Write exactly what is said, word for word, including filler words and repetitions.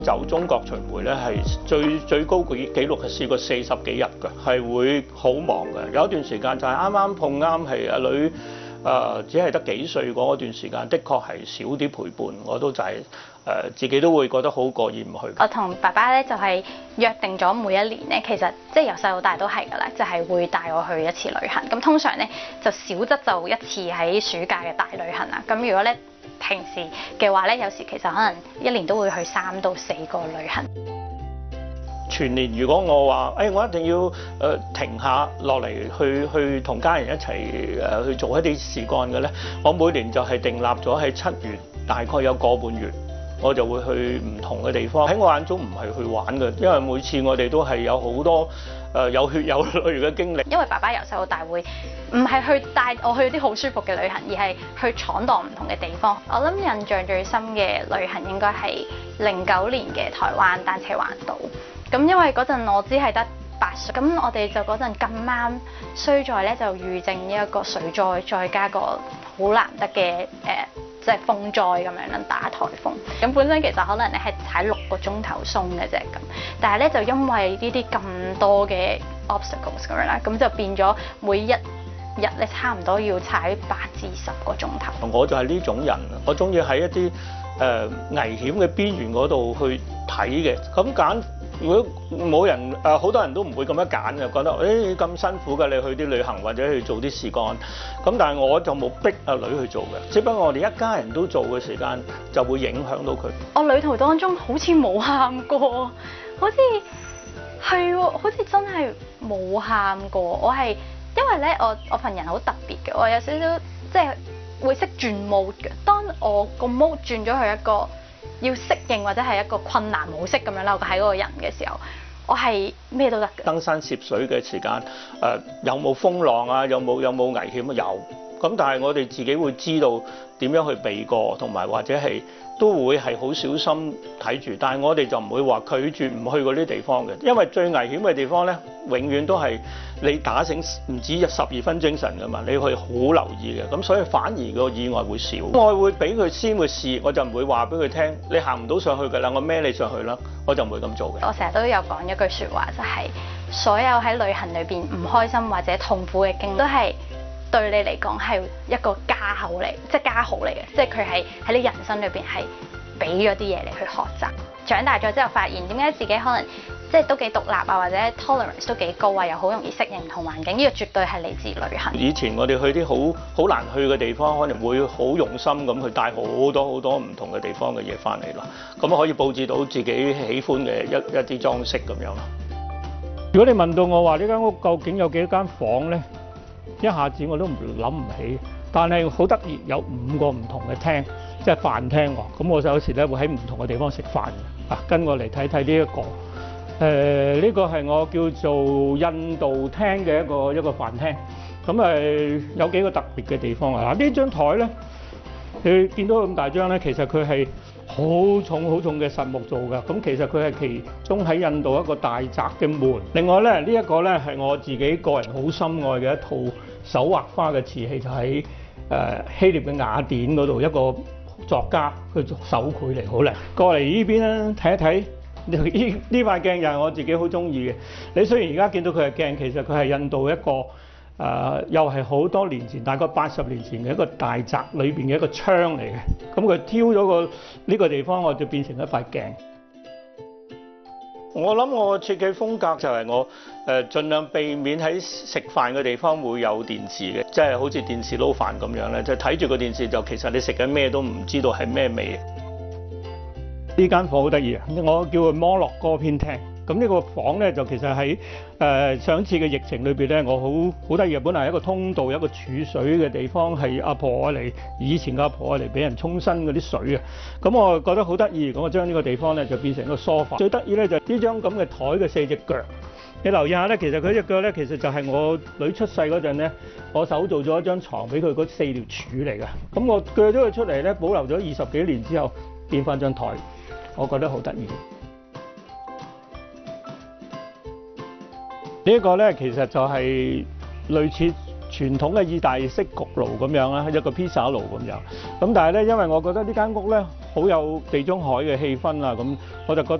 就中國巡迴咧係最最高紀紀錄係試過四十幾日㗎，係會好忙嘅。有一段時間就係啱啱碰啱係阿女誒、呃、只係得幾歲嗰段時間，的確係少啲陪伴，我都就係、是、誒、呃、自己都會覺得好過意唔去。 我同爸爸咧就係、是、約定咗每一年咧，其實即係由細到大都係㗎啦，就係、是、會帶我去一次旅行。咁通常咧就少則就一次喺暑假嘅大旅行啦。咁如果咧平時嘅話咧，有時其實可能一年都會去三到四個旅行。 全年如果我話，誒、哎、我一定要誒、呃、停下落嚟去去同家人一齊誒、呃、去做一啲事幹嘅咧，我每年就係訂立咗喺七月大概有個半月，我就會去唔同嘅地方。喺我眼中唔係去玩嘅，因為每次我哋都係有好多誒、呃、有血有淚嘅經歷。 因為爸爸由細到大會唔係去帶我去啲好舒服嘅旅行，而係去闖蕩唔同嘅地方。我諗印象最深嘅旅行應該係零九年嘅台灣單車環島。咁因為嗰陣我只係得八歲，咁我哋就嗰陣咁啱衰在咧就遇正呢一個水災，再加個好難得嘅誒即係風災咁樣啦，打颱風。咁本身其實可能你係踩六個鐘頭鬆嘅啫咁，但係咧就因為呢啲咁多嘅 obstacles 咁樣啦，咁就變咗每一日咧差唔多要踩八至十個鐘頭。 我就係呢種人，我中意喺一啲誒、呃、危險嘅邊緣嗰度去睇嘅，咁揀。如果冇人誒，好、呃、多人都唔會咁樣揀嘅，覺得誒咁、欸、辛苦嘅，你去啲旅行或者去做啲事幹。咁但係我就冇逼阿女去做嘅，只不過我哋一家人都做嘅時間就會影響到佢。 我旅途當中好似冇喊過，好似係喎，好似真係冇喊過。我係因為咧，我我份人好特別嘅，我有少少即係會識轉 mode 嘅。當我個 mode 轉咗去一個要適應或者係一個困難模式咁樣啦，我喺嗰個人嘅時候，我係咩都得嘅。 登山涉水嘅時間，誒、呃、有冇風浪啊？有冇有冇危險啊？有。咁但係我哋自己會知道點樣去避過，同埋或者係都會係好小心睇住。但係我哋就唔會話拒絕唔去嗰啲地方嘅，因為最危險嘅地方咧，永遠都係你打醒唔止十二分精神㗎嘛，你去好留意嘅。咁所以反而個意外會少。我會俾佢先去試，我就唔會話俾佢聽，你行唔到上去㗎啦，我孭你上去啦，我就唔會咁做嘅。 我成日都有講一句説話，就係、是、所有喺旅行裏邊唔開心或者痛苦嘅經歷，都係對你嚟講係一個加口嚟，即係加號嚟嘅，即係佢係喺你人生裏邊係俾咗啲嘢你去學習。長大咗之後發現點解自己可能即係都幾獨立啊，或者 tolerance 都幾高啊，又好容易適應唔同環境。呢、這個絕對係嚟自旅行。 以前我哋去啲好好難去嘅地方，可能會好用心咁去帶好多好多唔同嘅地方嘅嘢翻嚟咯。咁可以佈置到自己喜歡嘅一一啲裝飾咁樣咯。 如果你問到我話呢間屋究竟有幾多間房咧？一下子我都唔諗唔起，但係好得意，有五個唔同嘅廳，即係飯廳喎。咁我有時咧會喺唔同嘅地方食飯嘅。啊，跟我嚟睇睇呢一個，誒、呃、呢、這個係我叫做印度廳嘅一個一個飯廳。咁誒有幾個特別嘅地方啊！嗱，呢張台咧，你見到咁大張咧，其實佢係好重好重嘅實木做㗎。咁其實佢係其中喺印度一個大宅嘅門。另外咧，呢、這、一個咧係我自己個人好深愛嘅一套手畫花嘅瓷器，就喺誒、呃、希臘嘅雅典嗰度，一個作家佢做手繪嚟，好靚。過嚟呢邊咧睇一睇，呢呢塊鏡又係我自己好中意嘅。你雖然而家見到佢係鏡，其實佢係印度一個。誒、呃、又係好多年前，大概八十年前嘅一個大宅裏邊嘅一個窗嚟嘅。咁佢挑咗個呢個地方，我就變成一塊鏡。 我諗我嘅設計風格就係我誒、呃、盡量避免喺食飯嘅地方會有電視嘅，即係好似電視撈飯咁樣咧，就睇住個電視就其實你食緊咩都唔知道係咩味。 呢間房好得意啊！我叫佢摩洛哥偏廳。咁呢個房咧就其實喺誒、呃、上次嘅疫情裏邊咧，我好好得意，本來係一個通道，一個儲水嘅地方，係阿婆嚟以前嘅阿婆嚟俾人沖身嗰啲水啊。咁我覺得好得意，咁我將呢個地方咧就變成一個梳化。最得意咧就呢張咁嘅台嘅四隻腳，你留意下咧，其實佢隻腳咧其實就係我女出世嗰陣咧，我手做咗一張床俾佢嗰四條柱嚟㗎。咁我鋸咗佢出嚟咧，保留咗二十幾年之後變翻張台，我覺得好得意。呢一個咧，其實就係類似傳統嘅意大利式焗爐咁樣啦，一個披薩爐咁樣。咁但係咧，因為我覺得呢間屋咧好有地中海嘅氣氛啊，咁我就覺得。